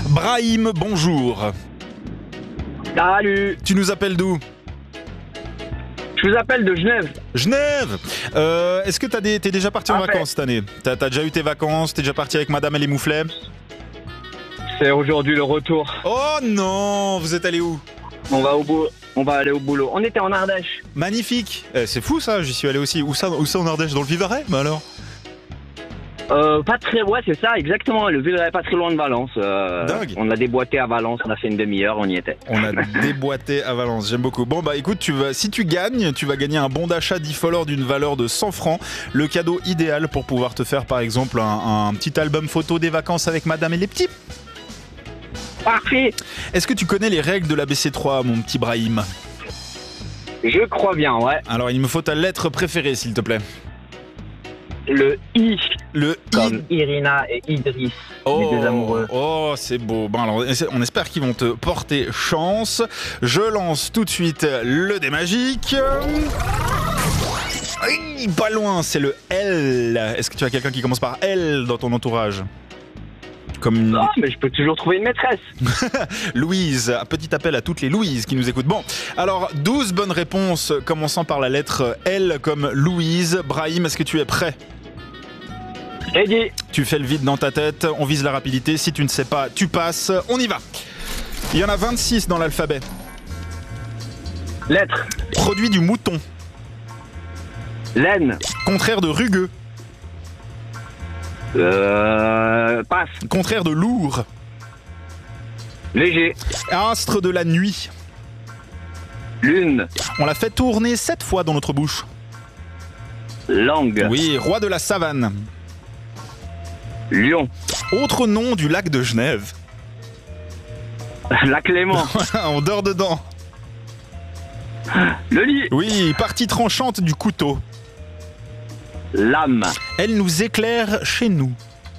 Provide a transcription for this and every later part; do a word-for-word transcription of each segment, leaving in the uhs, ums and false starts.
Brahim, bonjour. Salut. Tu nous appelles d'où? Je vous appelle de Genève. Genève. euh, Est-ce que t'as des, t'es déjà parti en Ah, fait. vacances cette année? T'as as déjà eu tes vacances? T'es déjà parti avec madame et les mouflets? C'est aujourd'hui le retour. Oh non. Vous êtes allé où? On va au bout. On va aller au boulot. On était en Ardèche. Magnifique. eh, C'est fou ça, j'y suis allé aussi. Où ça, où ça en Ardèche? Dans le Vivarais? Bah alors. Euh, pas très, ouais, c'est ça, exactement. Le Vivarais est pas très loin de Valence. Euh, Dingue. On a déboîté à Valence. On a fait une demi-heure. On y était. On a déboîté à Valence, j'aime beaucoup. Bon bah écoute, tu vas, si tu gagnes, tu vas gagner un bon d'achat d'e-follower d'une valeur de cent francs. Le cadeau idéal pour pouvoir te faire par exemple un, un petit album photo des vacances avec madame et les petits. Parfait. Est-ce que tu connais les règles de l'A B C trois, mon petit Brahim? Je crois bien, ouais. Alors il me faut ta lettre préférée s'il te plaît. Le I. Le I. Comme Irina et Idriss. Oh, Les deux amoureux. oh, c'est beau. Bon, alors, on espère qu'ils vont te porter chance. Je lance tout de suite le dé magique. Aïe, pas loin, c'est le L. Est-ce que tu as quelqu'un qui commence par L dans ton entourage? Comme une... Ah, mais je peux toujours trouver une maîtresse. Louise, un petit appel à toutes les Louises qui nous écoutent. Bon, alors douze bonnes réponses commençant par la lettre L comme Louise. Brahim, est-ce que tu es prêt? Eddie. Tu fais le vide dans ta tête, on vise la rapidité. Si tu ne sais pas, tu passes. On y va. Il y en a vingt-six dans l'alphabet. Lettre. Produit du mouton. Laine. Contraire de rugueux. Euh. Passe. Contraire de lourd. Léger. Astre de la nuit. Lune. On l'a fait tourner sept fois dans notre bouche. Langue. Oui, roi de la savane. Lion. Autre nom du lac de Genève. La Clément. On dort dedans. Le lit. Oui, partie tranchante du couteau. Lame. Elle nous éclaire chez nous.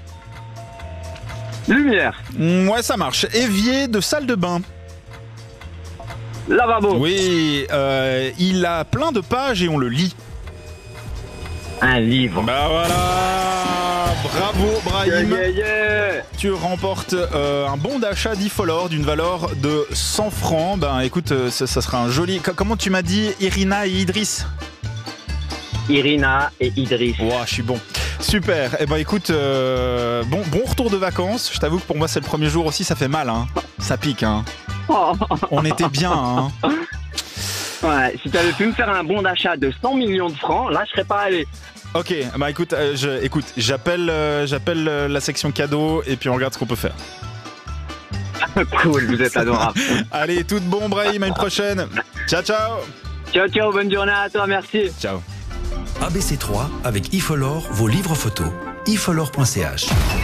Lumière. Ouais, ça marche. Évier de salle de bain. Lavabo. Oui, euh, il a plein de pages et on le lit. Un livre. Bah voilà. Bravo Brahim. Yeah, yeah, yeah. Tu remportes euh, un bon d'achat d'e-follower d'une valeur de cent francs. Ben écoute, euh, ça, ça sera un joli... C- Comment tu m'as dit Irina et Idriss? Irina et Idriss. Ouah, je suis bon. Super. Eh ben écoute, euh, bon, bon retour de vacances. Je t'avoue que pour moi c'est le premier jour aussi, ça fait mal. Hein. Ça pique. Hein. Oh. On était bien. Hein. Ouais, si t'avais pu me faire un bon d'achat de cent millions de francs, là je serais pas allé. Ok, bah écoute, euh, je, écoute, j'appelle, euh, j'appelle euh, la section cadeau et puis on regarde ce qu'on peut faire. Cool, vous êtes adorable. Allez, tout de bon Brahim, à une prochaine. Ciao, ciao. Ciao, ciao, bonne journée à toi, merci. Ciao. A B C trois avec e-follower, vos livres photos. e follower point c h